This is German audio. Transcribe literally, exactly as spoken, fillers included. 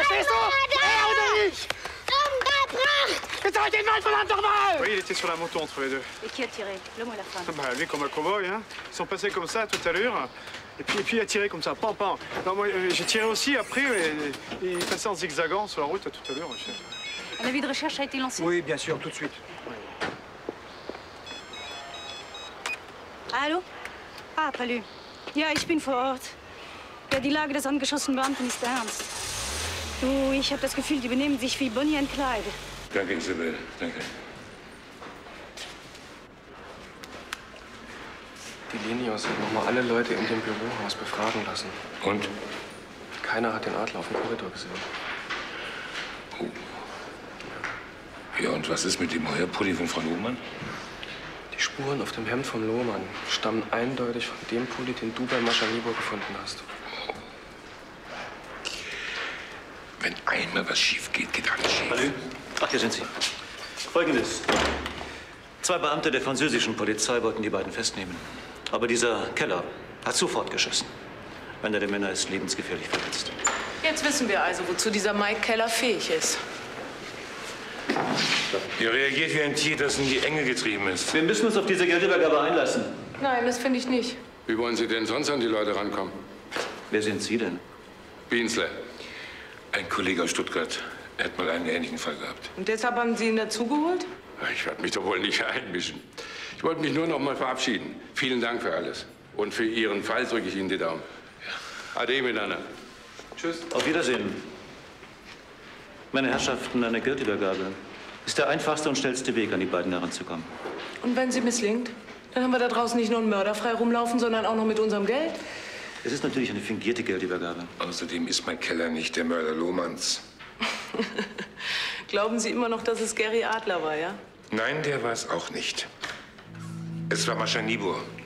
Verstehst du? Er oder ich? Jetzt halt den Mann verdammt doch mal! Oui, il était sur la moto entre les deux. Et qui a tiré? L'homme ou la femme? Bah, lui comme un cow-boy, hein. Ils sont passés comme ça, à toute allure. Et puis, et puis il a tiré comme ça, pam, pam. Non, moi, euh, j'ai tiré aussi après, et, et il passait en zigzagant sur la route à toute allure. Un avis de recherche a été lancé? Oui, bien sûr, tout de suite. Hallo? Ah, Palü. Ja, ich bin vor Ort. Ja, die Lage des angeschossenen Beamten ist ernst. Du, ich habe das Gefühl, die benehmen sich wie Bonnie und Clyde. Danke, Isabel. Danke. Die Linios hat noch mal alle Leute in dem Bürohaus befragen lassen. Und? Keiner hat den Adler auf dem Korridor gesehen. Oh. Ja, und was ist mit dem Heuerpulli von Frau Lohmann? Die Spuren auf dem Hemd von Lohmann stammen eindeutig von dem Pulli, den du bei Mascha Libor gefunden hast. Wenn einmal was schief geht, geht alles schief. Hallo? Ach, hier sind Sie. Folgendes. Zwei Beamte der französischen Polizei wollten die beiden festnehmen. Aber dieser Keller hat sofort geschossen. Einer der Männer ist lebensgefährlich verletzt. Jetzt wissen wir also, wozu dieser Mike Keller fähig ist. Ihr reagiert wie ein Tier, das in die Enge getrieben ist. Wir müssen uns auf diese Geldübergabe einlassen. Nein, das finde ich nicht. Wie wollen Sie denn sonst an die Leute rankommen? Wer sind Sie denn? Bienzler. Ein Kollege aus Stuttgart. Er hat mal einen ähnlichen Fall gehabt. Und deshalb haben Sie ihn dazugeholt? Ich werde mich doch wohl nicht einmischen. Ich wollte mich nur noch mal verabschieden. Vielen Dank für alles. Und für Ihren Fall drücke ich Ihnen die Daumen. Ja. Ade miteinander. Tschüss. Auf Wiedersehen. Meine Herrschaften, eine Geldübergabe ist der einfachste und schnellste Weg, an die beiden heranzukommen. Und wenn sie misslingt? Dann haben wir da draußen nicht nur einen Mörder frei rumlaufen, sondern auch noch mit unserem Geld. Es ist natürlich eine fingierte Geldübergabe. Außerdem ist mein Keller nicht der Mörder Lohmanns. Glauben Sie immer noch, dass es Gary Adler war, ja? Nein, der war es auch nicht. Es war Mascha Libor.